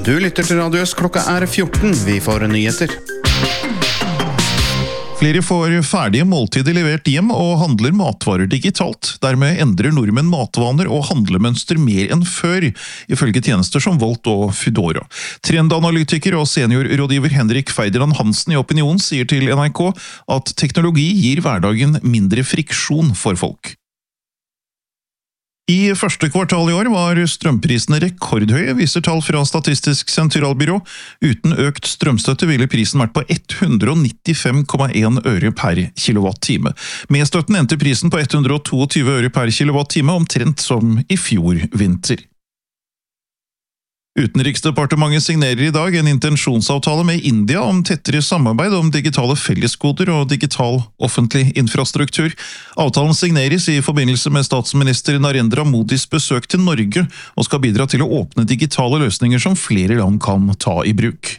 Du lytter til Radio Øst, klokka 14. Vi får nyheter. Flere får ferdige måltider levert hjem og handler matvarer digitalt. Dermed endrer nordmenn matvaner og handlemønster mer enn før, ifølge tjenester som Volt og Foodora. Trendanalytiker og seniorrådgiver Henrik Feideland Hansen i Opinion sier til NRK at teknologi gir hverdagen mindre friksjon for folk. I første kvartal i år var strømprisene rekordhøye, viser tall fra Statistisk sentralbyrå. Uten økt strømstøtte ville prisen vært på 195,1 øre per kilowattime. Med støtten endte prisen på 122 øre per kilowattime, omtrent som i fjor vinter. Utenriksdepartementet signerer i dag en intensjonsavtale med India om tettere samarbeid om digitale fellesgoder og digital offentlig infrastruktur. Avtalen signeres i forbindelse med statsminister Narendra Modis besøk til Norge og skal bidra til å åpne digitale løsninger som flere land kan ta i bruk.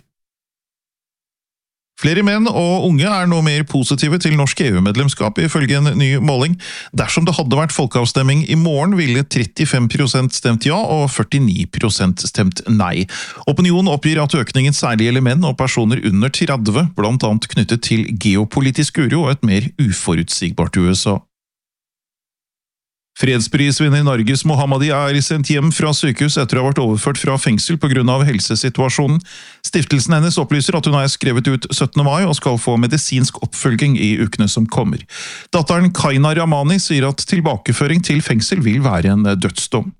Flere menn og unge er nå mer positive til norsk EU-medlemskap, ifølge en ny måling. Dersom det hadde vært folkeavstemning i morgen, ville 35% stemt ja og 49% stemt nei. Opinion oppgir at økningen særlig gjelder menn og personer under 30, blant annet knyttet til geopolitisk uro og et mer uforutsigbart USA. Fredsprisvinner Narges Mohammadi er sendt hjem fra sykehus etter å ha vært overført fra fengsel på grunn av helsesituasjonen. Stiftelsen hennes opplyser at hun er skrevet ut 17. mai og skal få medisinsk oppfølging i ukene som kommer. Datteren Kaina Ramani sier at tilbakeføring til fengsel vil være en dødsdom.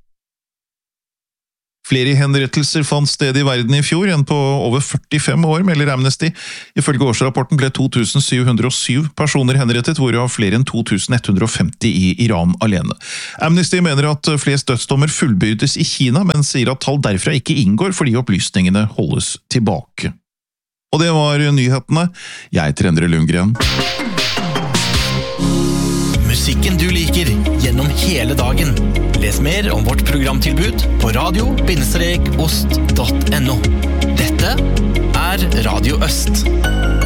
Flere henrettelser fant sted i verden i fjor enn på over 45 år, melder Amnesty. Ifølge årsrapporten ble 2707 personer henrettet, hvorav flere enn 2150 i Iran alene. Amnesty mener at flest dødsdommer fullbyrdes i Kina, men sier at tall derfra ikke inngår fordi opplysningene holdes tilbake. Og det var nyhetene. Jeg heter Endre Lundgren. Musikken du liker gjennom hele dagen. Les mer om vårt programtilbud på radio-ost.no. Dette er Radio Øst.